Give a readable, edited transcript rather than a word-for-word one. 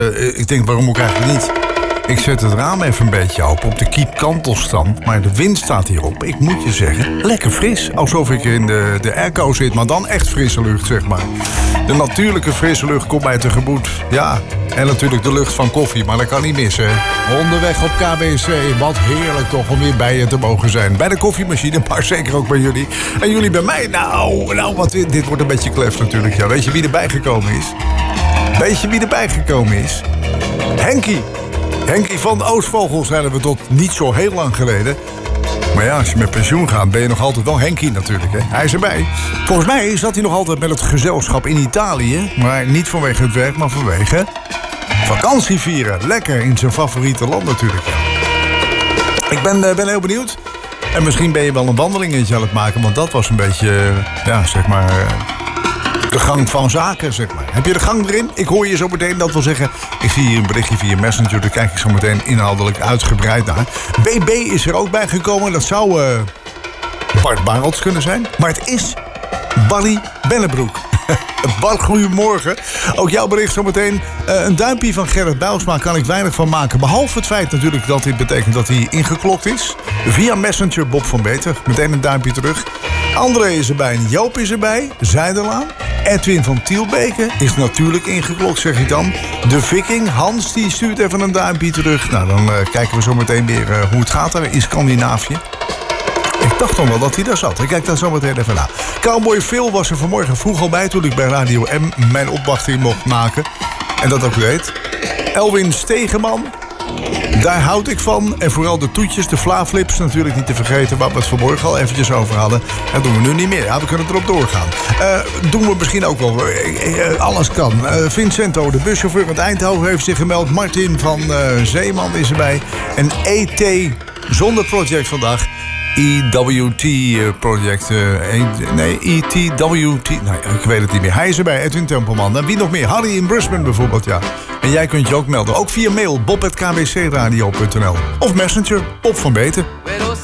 Ik denk, waarom ook eigenlijk niet? Ik zet het raam even een beetje open op de kiepkantelstand. Maar de wind staat hierop. Ik moet je zeggen, lekker fris. Alsof ik in de airco zit, maar dan echt frisse lucht, zeg maar. De natuurlijke frisse lucht komt mij tegemoet. Ja, en natuurlijk de lucht van koffie, maar dat kan niet missen. Onderweg op KBC, wat heerlijk toch om weer bij je te mogen zijn. Bij de koffiemachine, maar zeker ook bij jullie. En jullie bij mij, dit wordt een beetje klef natuurlijk. Ja. Weet je wie erbij gekomen is? Weet je wie erbij gekomen is? Henkie van de Oostvogels zeiden we tot niet zo heel lang geleden. Maar ja, als je met pensioen gaat, ben je nog altijd wel Henkie natuurlijk. Hè? Hij is erbij. Volgens mij zat hij nog altijd met het gezelschap in Italië. Maar niet vanwege het werk, maar vanwege vakantie vieren. Lekker in zijn favoriete land natuurlijk. Ja. Ik ben heel benieuwd. En misschien ben je wel een wandelingetje aan het maken. Want dat was een beetje, de gang van zaken, zeg maar. Heb je de gang erin? Ik hoor je zo meteen, dat wil zeggen. Ik zie hier een berichtje via Messenger. Daar kijk ik zo meteen inhoudelijk uitgebreid naar. BB is er ook bij gekomen. Dat zou Bart Barelds kunnen zijn. Maar het is Barry Bennebroek. Bart, goedemorgen. Ook jouw bericht zo meteen. Een duimpje van Gerrit Bijlsma kan ik weinig van maken. Behalve het feit natuurlijk dat dit betekent dat hij ingeklokt is. Via Messenger Bob van Beter. Meteen een duimpje terug. André is erbij. Joop is erbij. Zijderlaan. Edwin van Tielbeke is natuurlijk ingeklokt, zeg ik dan. De Viking, Hans, die stuurt even een duimpje terug. Nou, dan kijken we zo meteen weer hoe het gaat daar in Scandinavië. Ik dacht dan wel dat hij daar zat. Ik kijk daar zo meteen even naar. Cowboy Phil was er vanmorgen vroeg al bij toen ik bij Radio M mijn opwachting mocht maken. En dat ook deed. Elwin Stegeman. Daar houd ik van. En vooral de toetjes, de Vlaaflips natuurlijk niet te vergeten... waar we het vanmorgen al eventjes over hadden. Dat doen we nu niet meer. Ja, we kunnen erop doorgaan. Doen we misschien ook wel. Alles kan. Vincento, de buschauffeur uit Eindhoven, heeft zich gemeld. Martin van Zeeman is erbij. En ET zonder project vandaag. EWT project. ETWT. Nou, ik weet het niet meer. Hij is erbij, Edwin Tempelman. En wie nog meer? Harry in Brisbane bijvoorbeeld, ja. En jij kunt je ook melden. Ook via mail, bob@kbcradio.nl. Of Messenger, Bob van Beter.